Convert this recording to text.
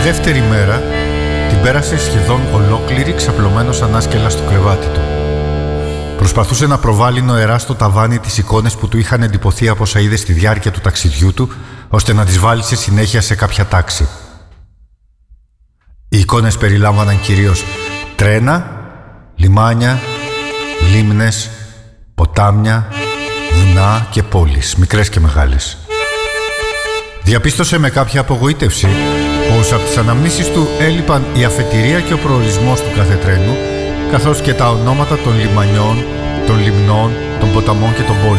δεύτερη μέρα την πέρασε σχεδόν ολόκληρη ξαπλωμένος ανάσκελα στο κρεβάτι του. Προσπαθούσε να προβάλλει νοερά στο ταβάνι τις εικόνες που του είχαν εντυπωθεί από όσα είδε στη διάρκεια του ταξιδιού του, ώστε να τις βάλει σε συνέχεια σε κάποια τάξη. Οι εικόνες περιλάμβαναν κυρίως τρένα, λιμάνια, λίμνες, ποτάμια, βουνά και πόλεις, μικρές και μεγάλες. Διαπίστωσε με κάποια απογοήτευση πως από τις αναμνήσεις του έλειπαν η αφετηρία και ο προορισμός του κάθε τρένου, καθώς και τα ονόματα των λιμανιών, των λιμνών, των ποταμών και των πόλεων.